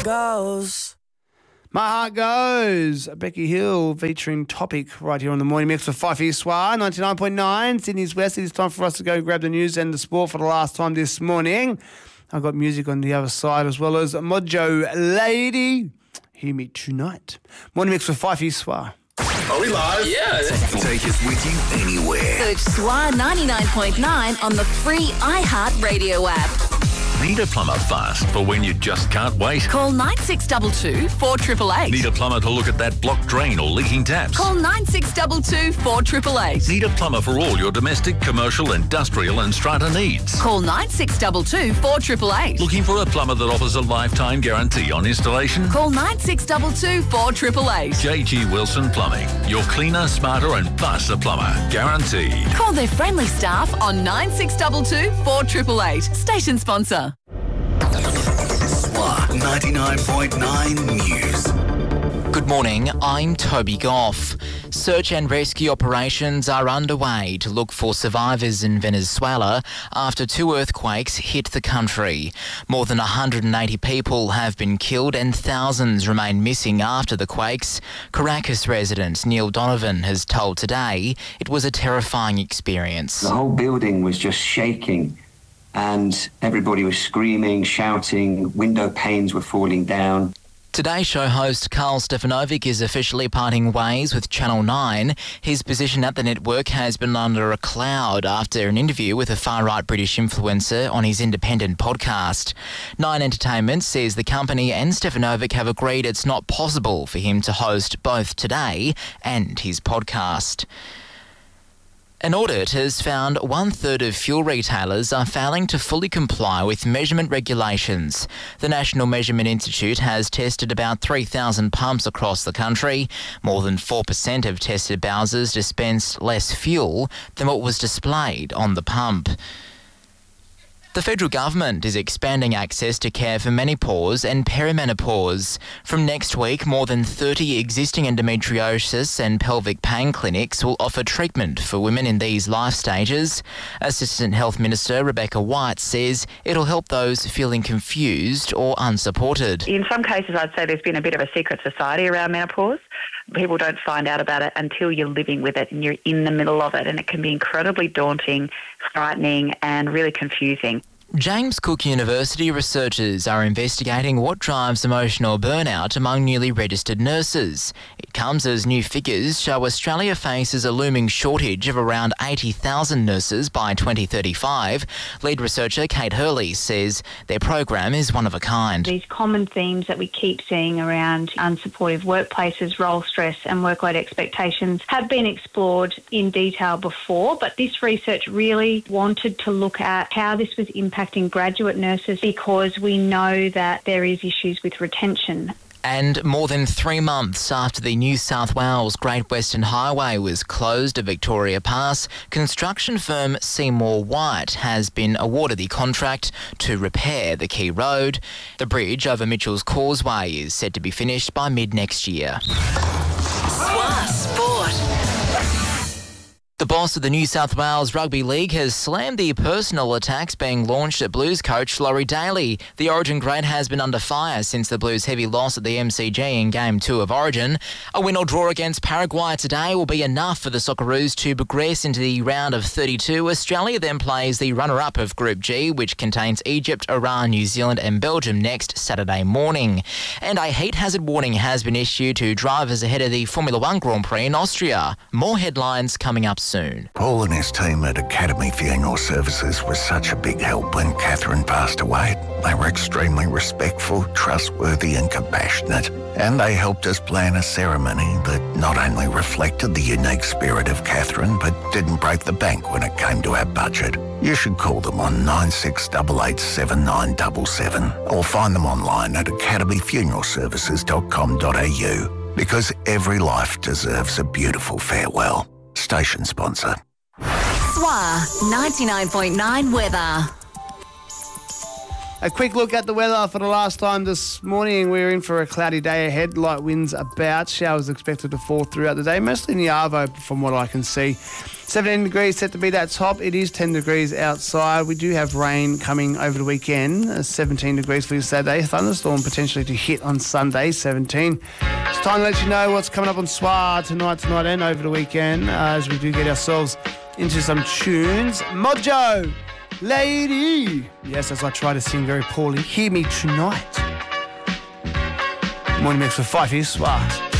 goes. My Heart Goes. Becky Hill featuring Topic right here on the Morning Mix with Fife Soir, 99.9, Sydney's West. It is time for us to go grab the news and the sport for the last time this morning. I've got music on the other side as well as Mojo Lady. Hear me tonight. Morning Mix with Fife Soir. Are we live? Yeah. Take us with you anywhere. Search SWAR 99.9 on the free iHeartRadio app. Need a plumber fast for when you just can't wait? Call 9622 4888. Need a plumber to look at that blocked drain or leaking taps? Call 9622 4888. Need a plumber for all your domestic, commercial, industrial and strata needs? Call 9622 4888. Looking for a plumber that offers a lifetime guarantee on installation? Call 9622 4888. JG Wilson Plumbing. Your cleaner, smarter and faster plumber. Guaranteed. Call their friendly staff on 9622 4888. Station sponsor. SWAR 99.9 News. Good morning, I'm Toby Goff. Search and rescue operations are underway to look for survivors in Venezuela after two earthquakes hit the country. More than 180 people have been killed and thousands remain missing after the quakes. Caracas resident Neil Donovan has told Today it was a terrifying experience. The whole building was just shaking and everybody was screaming, shouting, window panes were falling down. Today Show host Carl Stefanovic is officially parting ways with Channel 9. His position at the network has been under a cloud after an interview with a far-right British influencer on his independent podcast. Nine Entertainment says the company and Stefanovic have agreed it's not possible for him to host both Today and his podcast. An audit has found 1/3 of fuel retailers are failing to fully comply with measurement regulations. The National Measurement Institute has tested about 3,000 pumps across the country. More than 4% of tested Bowsers dispensed less fuel than what was displayed on the pump. The federal government is expanding access to care for menopause and perimenopause. From next week, more than 30 existing endometriosis and pelvic pain clinics will offer treatment for women in these life stages. Assistant Health Minister Rebecca White says it'll help those feeling confused or unsupported. In some cases, I'd say there's been a bit of a secret society around menopause. People don't find out about it until you're living with it and you're in the middle of it, and it can be incredibly daunting, frightening and really confusing. James Cook University researchers are investigating what drives emotional burnout among newly registered nurses. It comes as new figures show Australia faces a looming shortage of around 80,000 nurses by 2035. Lead researcher Kate Hurley says their program is one of a kind. These common themes that we keep seeing around unsupportive workplaces, role stress and workload expectations have been explored in detail before, but this research really wanted to look at how this was impacting graduate nurses because we know that there is issues with retention. And more than 3 months after the New South Wales Great Western Highway was closed at Victoria Pass, construction firm Seymour White has been awarded the contract to repair the key road. The bridge over Mitchell's Causeway is set to be finished by mid-next year. SWAR Sport. The boss of the New South Wales Rugby League has slammed the personal attacks being launched at Blues coach Laurie Daly. The Origin great has been under fire since the Blues' heavy loss at the MCG in Game 2 of Origin. A win or draw against Paraguay today will be enough for the Socceroos to progress into the round of 32. Australia then plays the runner-up of Group G, which contains Egypt, Iran, New Zealand and Belgium next Saturday morning. And a heat hazard warning has been issued to drivers ahead of the Formula 1 Grand Prix in Austria. More headlines coming up soon. Paul and his team at Academy Funeral Services was such a big help when Catherine passed away. They were extremely respectful, trustworthy and compassionate, and they helped us plan a ceremony that not only reflected the unique spirit of Catherine, but didn't break the bank when it came to our budget. You should call them on 96887977 or find them online at academyfuneralservices.com.au, because every life deserves a beautiful farewell. Station sponsor. SWAR 99.9 weather. A quick look at the weather for the last time this morning. We're in for a cloudy day ahead. Light winds about. Showers expected to fall throughout the day, mostly in the Arvo from what I can see. 17 degrees set to be that top. It is 10 degrees outside. We do have rain coming over the weekend. 17 degrees for Saturday. Thunderstorm potentially to hit on Sunday, 17. It's time to let you know what's coming up on SWA tonight and over the weekend as we do get ourselves into some tunes. Mojo! Lady! Yes, as I try to sing very poorly, hear me tonight. Morning mix with 5 here, SWA.